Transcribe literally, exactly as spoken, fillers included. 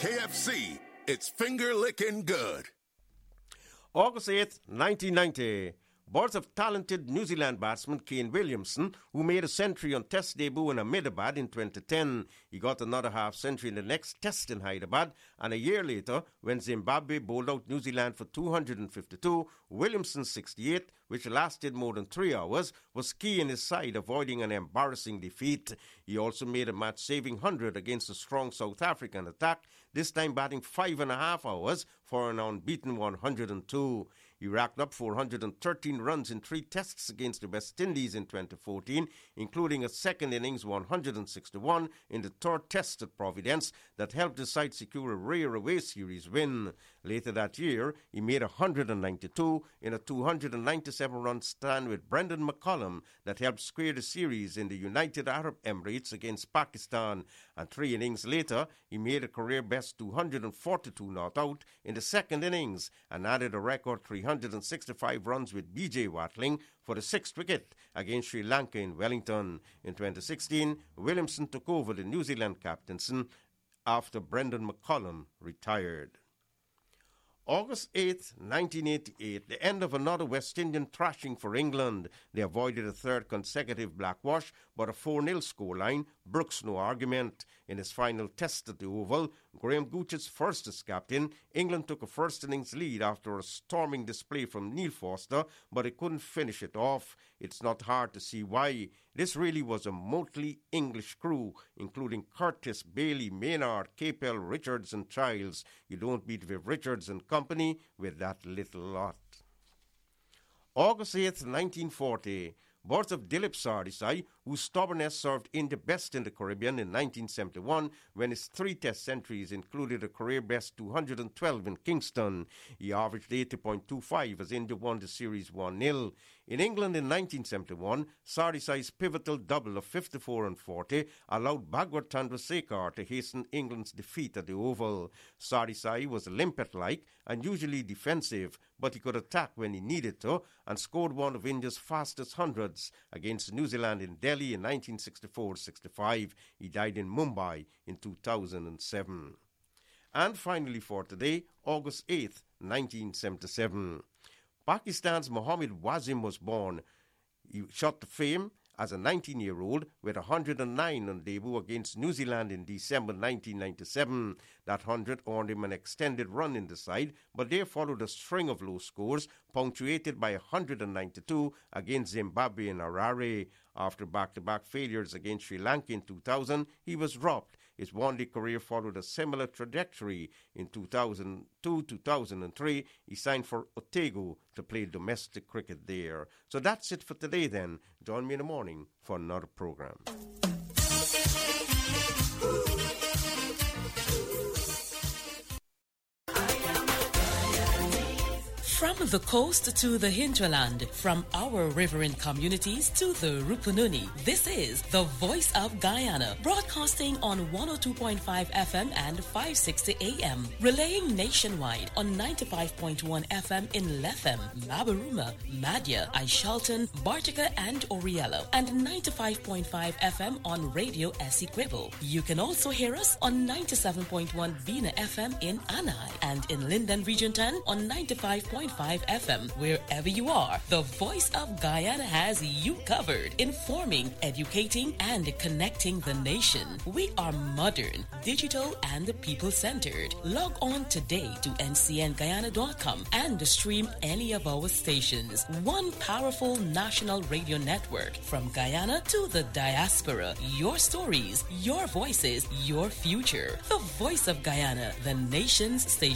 K F C, it's finger-licking good. August eighth, nineteen ninety. Birth of talented New Zealand batsman Kane Williamson, who made a century on Test debut in Ahmedabad in twenty ten. He got another half-century in the next Test in Hyderabad, and a year later, when Zimbabwe bowled out New Zealand for two hundred fifty-two, Williamson's sixty-eight, which lasted more than three hours, was key in his side avoiding an embarrassing defeat. He also made a match-saving one hundred against a strong South African attack, this time batting five and a half hours for an unbeaten one hundred two. He racked up four hundred thirteen runs in three tests against the West Indies in twenty fourteen, including a second innings one hundred sixty-one in the third test at Providence that helped the side secure a rare away series win. Later that year, he made one hundred ninety-two in a two hundred ninety-seven run stand with Brendan McCullum that helped square the series in the United Arab Emirates against Pakistan. And three innings later, he made a career-best two hundred forty-two not out in the second innings and added a record three hundred sixty-five runs with B J Watling for the sixth wicket against Sri Lanka in Wellington. In twenty sixteen, Williamson took over the New Zealand captaincy after Brendan McCullum retired. August eighth, nineteen eighty-eight, the end of another West Indian thrashing for England. They avoided a third consecutive blackwash, but a four nil scoreline brooks no argument. In his final test at the Oval, Graham Gooch's first as captain, England took a first innings lead after a storming display from Neil Foster, but they couldn't finish it off. It's not hard to see why. This really was a motley English crew, including Curtis, Bailey, Maynard, Capel, Richards and Childs. You don't beat Viv Richards and company with that little lot. August eighth, nineteen forty. Birth of Dilip Sardesai, whose stubbornness served India best in the Caribbean in nineteen seventy-one when his three test centuries included a career-best two hundred twelve in Kingston. He averaged eighty point two five as India won the series one nil. In England in nineteen seventy-one, Sardesai's pivotal double of fifty-four and forty allowed Bhagwat Chandrasekhar to hasten England's defeat at the Oval. Sardesai was limpet-like and usually defensive, but he could attack when he needed to and scored one of India's fastest hundreds against New Zealand in Delhi in nineteen sixty-four sixty-five. He died in Mumbai in two thousand seven. And finally for today, August eighth, nineteen seventy-seven. Pakistan's Mohammad Wasim was born. He shot to fame as a nineteen-year-old with one hundred nine on debut against New Zealand in December nineteen ninety-seven. That one hundred earned him an extended run in the side, but there followed a string of low scores, punctuated by one hundred ninety-two against Zimbabwe in Harare. After back-to-back failures against Sri Lanka in two thousand, he was dropped. His one-day career followed a similar trajectory. In two thousand two to two thousand three, he signed for Otago to play domestic cricket there. So that's it for today then. Join me in the morning for another program. From the coast to the hinterland, from our riverine communities to the Rupununi, this is the Voice of Guyana, broadcasting on one oh two point five F M and five sixty A M, relaying nationwide on ninety-five point one F M in Lethem, Mabaruma, Madya, Aishalton, Bartica and Oriello, and ninety-five point five F M on Radio Essequibo. You can also hear us on ninety-seven point one Vina F M in Anai and in Linden Region ten on ninety-five point five F M. Wherever you are, the Voice of Guyana has you covered, informing, educating, and connecting the nation. We are modern, digital, and people-centered. Log on today to N C N Guyana dot com and stream any of our stations. One powerful national radio network from Guyana to the diaspora. Your stories, your voices, your future. The Voice of Guyana, the nation's station.